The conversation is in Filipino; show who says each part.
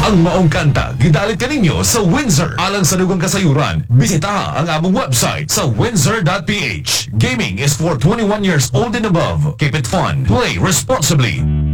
Speaker 1: Ang maong kanta, gidalit kaninyo sa Windsor. Alang sa dugang kasayuran, bisita ang among website sa windsor.ph. Gaming is for 21 years old and above. Keep it fun. Play responsibly.